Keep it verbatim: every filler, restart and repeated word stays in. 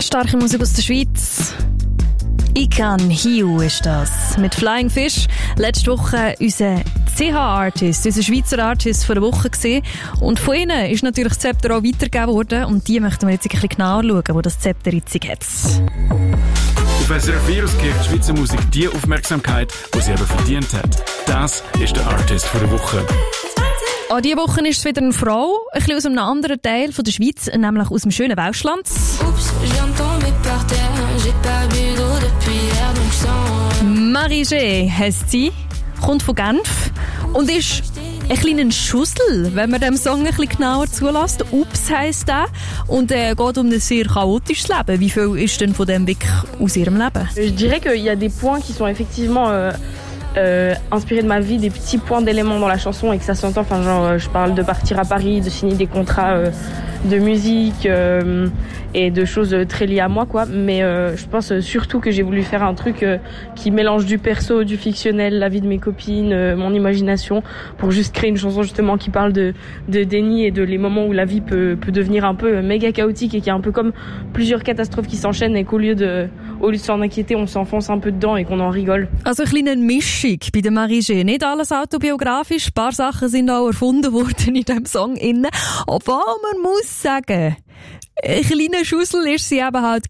Starke Musik aus der Schweiz. Ikan Hiu ist das. Mit Flying Fish. Letzte Woche unser C H-Artist, unser Schweizer Artist von der Woche gesehen. Und von ihnen ist natürlich das Zepter auch weitergegeben worden. Und die möchten wir jetzt ein bisschen genauer schauen, wo das Zepter jetzt hat. Auf S R F vier gibt die Schweizer Musik die Aufmerksamkeit, die sie eben verdient hat. Das ist der Artist von der Woche. An dieser Woche ist es wieder eine Frau, ein bisschen aus einem anderen Teil von der Schweiz, nämlich aus dem schönen Welschland. Marie G heisst sie, kommt von Genf und ist ein kleiner Schussel, wenn man dem Song ein bisschen genauer zulässt. Ups heisst der und äh, geht um ein sehr chaotisches Leben. Wie viel ist denn von dem wirklich aus ihrem Leben? Je dirais qu'il y a des points qui sont effectivement euh, euh, inspirés de ma vie, des petits points d'éléments dans la chanson et que ça s'entend. Enfin, genre, euh, je parle de partir à Paris, de signer des contrats euh, de musique euh, et de choses très liées à moi, quoi. Mais euh, je pense surtout que j'ai voulu faire un truc euh, qui mélange du perso, du fictionnel, la vie de mes copines, euh, mon imagination, pour juste créer une chanson justement qui parle de, de déni et de les moments où la vie peut, peut devenir un peu méga chaotique et qui est un peu comme plusieurs catastrophes qui s'enchaînent et qu'au lieu de, au lieu de s'en inquiéter, on s'enfonce un peu dedans et qu'on en rigole. Also eine kleine Mischung bei der Marie G. Nicht alles autobiografisch, ein paar Sachen sind auch erfunden worden in diesem Song. Obwohl man muss sagen, ein kleiner Schussel ist sie eben halt